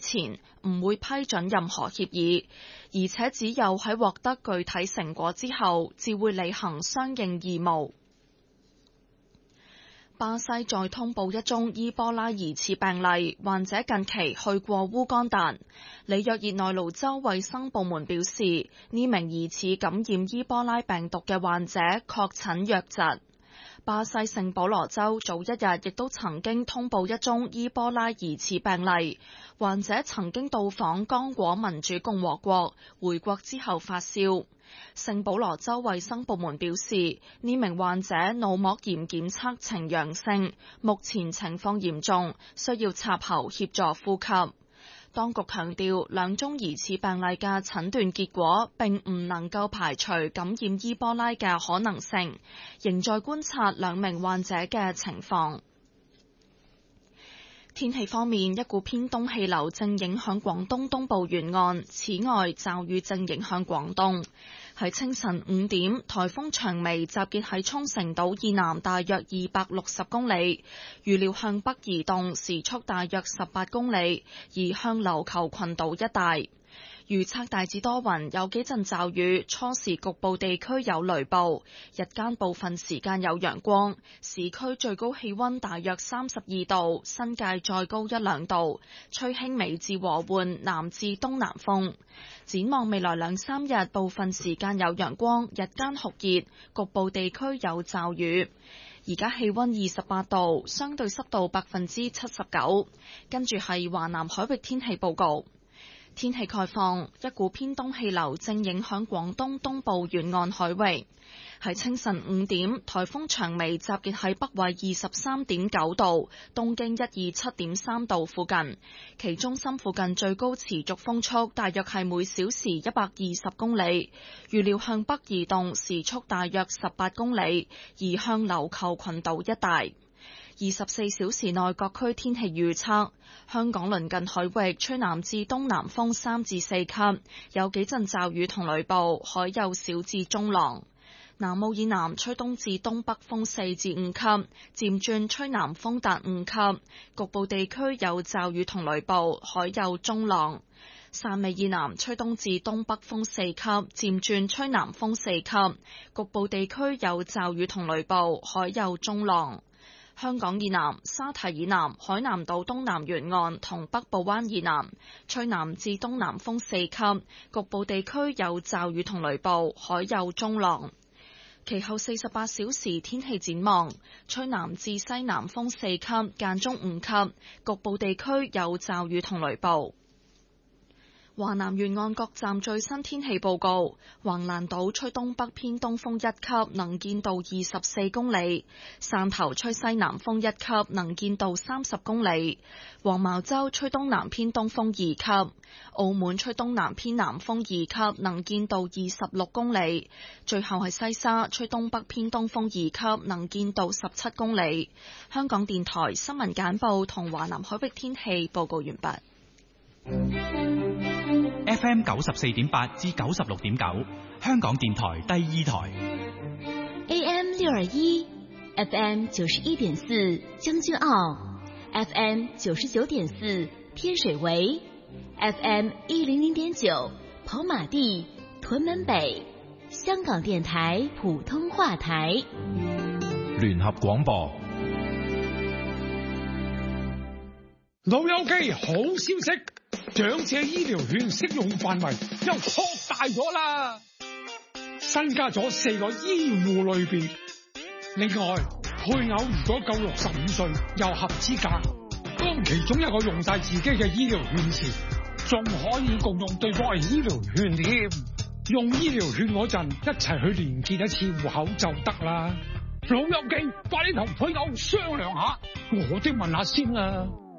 前唔會批准任何協議，而且只有喺獲得具體成果之後，至會履行相應義務。巴西再通報一宗伊波拉疑似病例，患者近期去過烏干達。里約熱內盧州衛生部門表示，呢名疑似感染伊波拉病毒嘅患者確診瘧疾。巴西聖保羅州早一日亦都曾經通報一宗伊波拉疑似病例，患者曾經到訪剛果民主共和國，回國之後發燒。聖保羅州衛生部門表示，呢名患者腦膜炎檢測呈陽性，目前情況嚴重，需要插喉協助呼吸。當局強調，兩宗疑似病例嘅診斷結果並唔能夠排除感染伊波拉嘅可能性，仍在觀察兩名患者嘅情況。天氣方面，一股偏東氣流正影響廣東東部沿岸，此外驟雨正影響廣東。喺清晨5點，颱風長眉集結喺沖繩島以南大約260公里，預料向北移動，時速大約18公里，移向琉球群島一帶。預測大致多雲，有幾陣驟雨，初時局部地區有雷暴，日間部分時間有陽光。市區最高氣溫大約32度，新界再高1-2度，吹輕微至和緩南至東南風。展望未來2-3日，部分時間有陽光，日間酷熱，局部地區有驟雨。而家氣溫28度，相對濕度79%。跟住係華南海域天氣報告。天氣概況，一股偏東氣流正影響廣東東部沿岸海域。喺清晨5點，颱風長眉集結喺北緯23.9度、東經127.3度附近，其中心附近最高持續風速大約係每小時120公里，預料向北移動，時速大約18公里，移向琉球群島一帶。24小時內各區天氣預測：香港鄰近海域吹南至東南風3至4級，有幾陣驟雨同雷暴，海有小至中浪。南澳以南吹東至東北風4至5級，漸轉吹南風達5級，局部地區有驟雨同雷暴，海有中浪。汕尾以南吹東至東北風4級，漸轉吹南風4級，局部地區有驟雨同雷暴，海有中浪。香港以南、沙堤以南、海南島東南沿岸同北部灣以南，吹南至東南風4級，局部地區有驟雨同雷暴，海有中浪。其後48小時天氣展望，吹南至西南風4級，間中5級，局部地區有驟雨同雷暴。華南沿岸各站最新天氣報告：橫瀾島吹東北偏東風1級，能見度24公里；汕頭吹西南風1級，能見度30公里；黃茅洲吹東南偏東風2級；澳門吹東南偏南風2級，能見度26公里；最後係西沙吹東北偏東風2級，能見度17公里。香港電台新聞簡報同華南海域天氣報告完畢。 FM 94.8至96.9，香港電台第2台。 AM 621 FM 91.4將軍澳 FM 99.4天水圍 FM 100.9跑馬地屯門北，香港電台普通話台。 聯合廣播。 老友記，好消息！長者醫療券適用範圍又擴大咗啦，新加咗4個醫護類別。另外，配偶如果夠65歲又合資格，當其中一個用晒自己嘅醫療券時，仲可以共用對方嘅醫療券添。用醫療券嗰陣，一齊去連結一次戶口就得啦。老友記，快啲同配偶商量下，我都問下先啦。